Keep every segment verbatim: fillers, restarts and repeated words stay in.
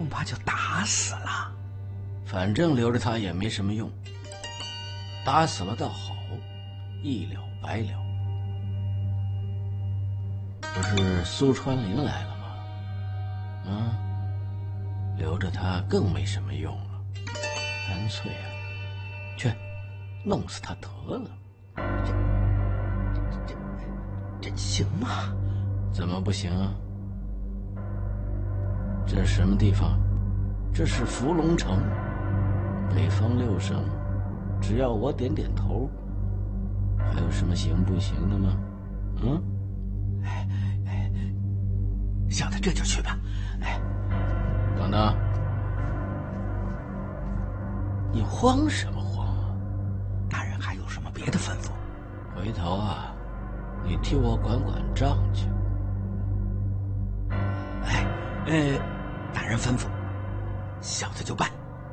怕就打死了。 反正留着他也没什么用，打死了倒好，一了百了。不是苏川林来了吗？啊，留着他更没什么用了，干脆啊，去弄死他得了。 这这这行吗？ 怎么不行啊？这是什么地方？这是伏龙城，北方六省，只要我点点头，还有什么行不行的吗？嗯？ 哎哎，小的这就去吧。哎， 等等，你慌什么慌啊？ 大人还有什么别的吩咐？ 回头啊，你替我管管账去。 哎，呃，大人吩咐，小的就办。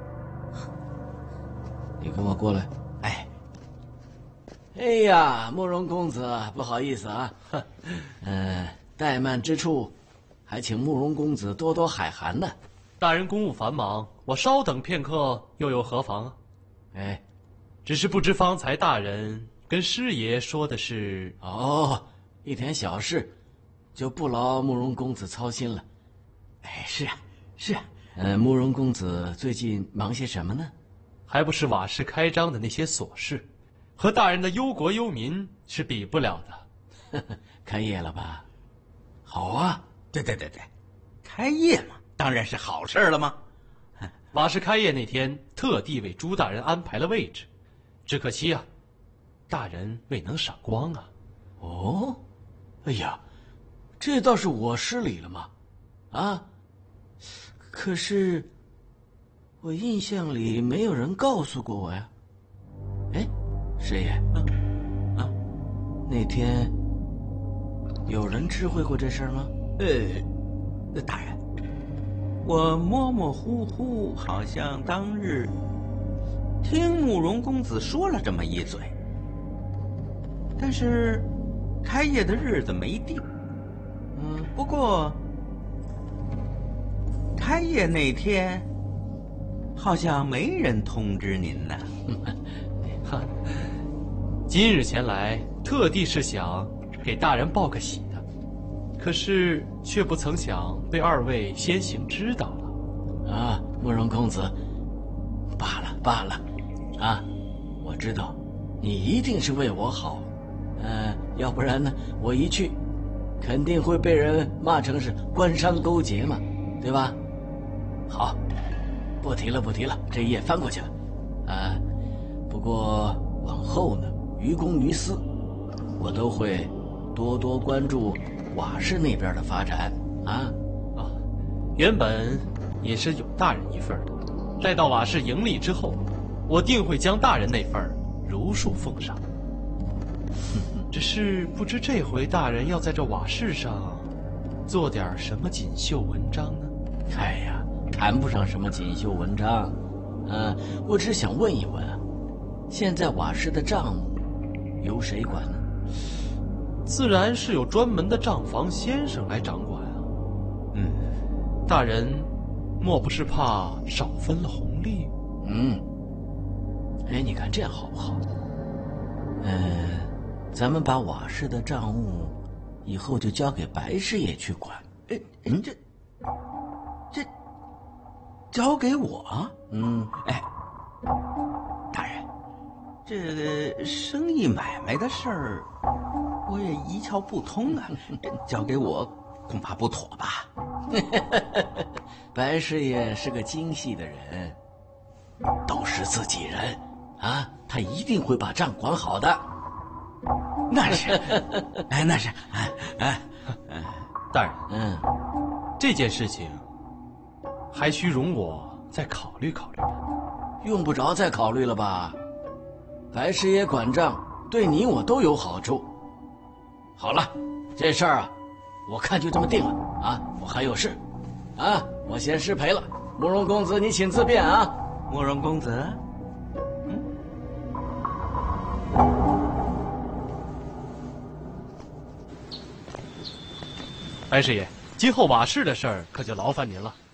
你跟我过来。 哎， 哎呀，慕容公子，不好意思啊，嗯、呃，怠慢之处，还请慕容公子多多海涵呢。 大人公务繁忙，我稍等片刻又有何妨啊？ 哎， 只是不知方才大人跟师爷说的是…… 哦，一点小事，就不劳慕容公子操心了。 哎，是啊，是啊。 呃，慕容公子最近忙些什么呢？ 还不是瓦市开张的那些琐事，和大人的忧国忧民是比不了的。 开业了吧？好啊， 对对对对，开业嘛，当然是好事了吗？ 瓦市开业那天，特地为朱大人安排了位置，只可惜啊，大人未能赏光啊。 哦，哎呀，这倒是我失礼了嘛，啊，可是我印象里没有人告诉过我呀。哎，师爷， 啊，啊， 那天有人知会过这事儿吗？ 呃，大人，我模模糊糊好像当日听慕容公子说了这么一嘴，但是开业的日子没定。嗯，不过开业那天好像没人通知您呢。 哈，今日前来特地是想给大人报个喜的，可是却不曾想被二位先行知道了。 啊，慕容公子，罢了罢了，啊，我知道你一定是为我好，呃，要不然呢，我一去，肯定会被人骂成是官商勾结嘛，对吧？好，不提了不提了，这一页翻过去了，啊，不过往后呢，于公于私，我都会多多关注瓦市那边的发展啊。 啊，原本也是有大人一份的，待到瓦市盈利之后，我定会将大人那份如数奉上。只是不知这回大人要在这瓦市上做点什么锦绣文章呢？ 哎呀，谈不上什么锦绣文章，啊，我只想问一问，现在瓦市的账目由谁管呢？ 自然是有专门的账房先生来掌管啊。 嗯， 大人莫不是怕少分了红利？ 嗯，哎，你看这样好不好？嗯，咱们把瓦市的账务以后就交给白师爷去管。 哎，嗯，这这交给我？ 嗯， 哎，大人，这个生意买卖的事儿，我也一窍不通啊，交给我恐怕不妥吧？ 白师爷是个精细的人，都是自己人啊，他一定会把账管好的。 那是，哎，那是，哎哎， 大人， 嗯， 这件事情还需容我再考虑考虑吧。 用不着再考虑了吧？白师爷管账，对你我都有好处。好了，这事儿啊，我看就这么定了啊！我还有事，啊，我先失陪了。慕容公子，你请自便啊。 慕容公子，嗯， 白师爷，今后瓦市的事儿可就劳烦您了。